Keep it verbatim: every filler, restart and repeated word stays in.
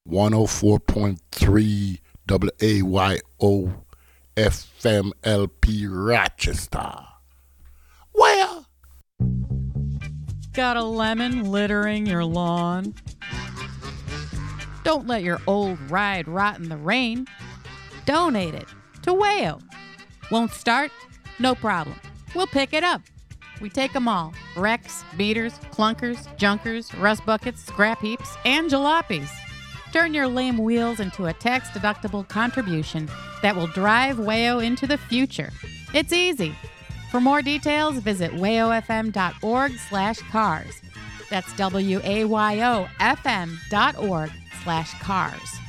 one oh four point three W A Y O F M L P Rochester. Well, got a lemon littering your lawn? Don't let your old ride rot in the rain. Donate it to Wayo. Won't start? No problem. We'll pick it up. We take them all. Wrecks, beaters, clunkers, junkers, rust buckets, scrap heaps, and jalopies. Turn your lame wheels into a tax-deductible contribution that will drive Wayo into the future. It's easy. For more details, visit wayofm.org slash cars. That's W A Y O F M dot org slash cars.